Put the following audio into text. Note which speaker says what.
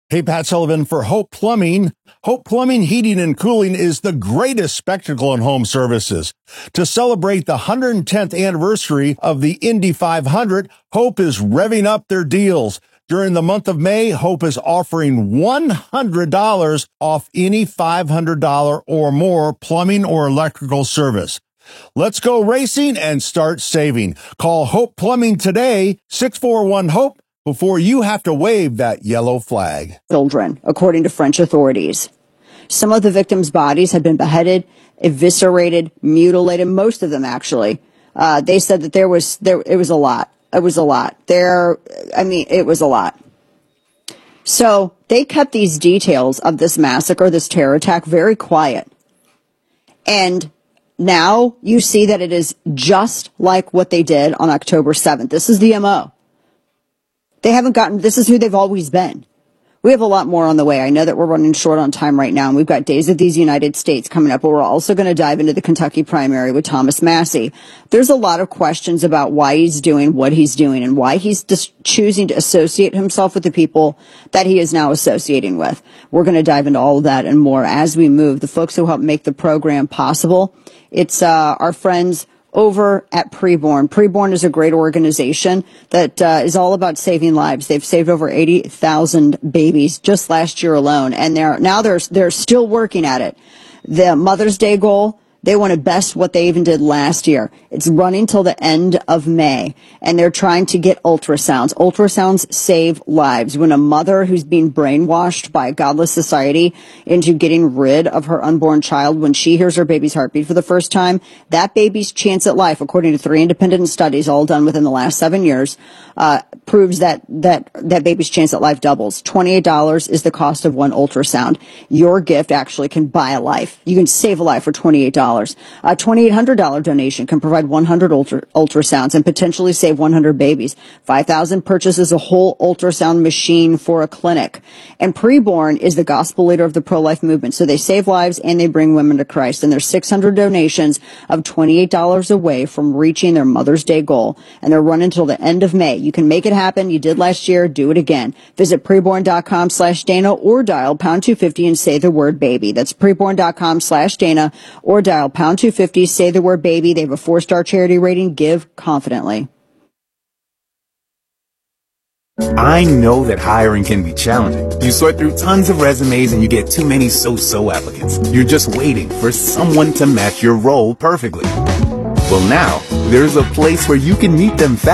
Speaker 1: Hey, Pat Sullivan for Hope Plumbing. Hope Plumbing, Heating, and Cooling is the greatest spectacle in home services. To celebrate the 110th anniversary of the Indy 500, Hope is revving up their deals. During the month of May, Hope is offering $100 off any $500 or more plumbing or electrical service. Let's go racing and start saving. Call Hope Plumbing today, 641-HOPE. Before you have to wave that yellow flag.
Speaker 2: Children, according to French authorities. Some of the victims' bodies had been beheaded, eviscerated, mutilated, most of them actually. They said that it was a lot. It was a lot. It was a lot. So they kept these details of this massacre, this terror attack, very quiet. And now you see that it is just like what they did on October 7th. This is the MO. This is who they've always been. We have a lot more on the way. I know that we're running short on time right now, and we've got Days of these United States coming up, but we're also going to dive into the Kentucky primary with Thomas Massie. There's a lot of questions about why he's doing what he's doing and why he's just choosing to associate himself with the people that he is now associating with. We're going to dive into all of that and more as we move. The folks who help make the program possible, it's our friends over at Preborn. Preborn is a great organization that is all about saving lives. They've saved over 80,000 babies just last year alone, and they're still working at it. The Mother's Day goal, they want to best what they even did last year. It's running till the end of May, and they're trying to get ultrasounds. Ultrasounds save lives. When a mother who's being brainwashed by a godless society into getting rid of her unborn child, when she hears her baby's heartbeat for the first time, that baby's chance at life, according to 3 independent studies all done within the last 7 years, proves that baby's chance at life doubles. $28 is the cost of one ultrasound. Your gift actually can buy a life. You can save a life for $28. A $2,800 donation can provide 100 ultrasounds and potentially save 100 babies. 5,000 purchases a whole ultrasound machine for a clinic. And Preborn is the gospel leader of the pro-life movement. So they save lives and they bring women to Christ. And there's 600 donations of $28 away from reaching their Mother's Day goal. And they're running until the end of May. You can make it happen. You did last year. Do it again. Visit preborn.com/Dana or dial pound 250 and say the word baby. That's preborn.com/Dana or dial pound 250, say the word baby. They have a 4-star charity rating. Give confidently.
Speaker 3: I know that hiring can be challenging. You sort through tons of resumes and you get too many so-so applicants. You're just waiting for someone to match your role perfectly. Well, now there's a place where you can meet them fast.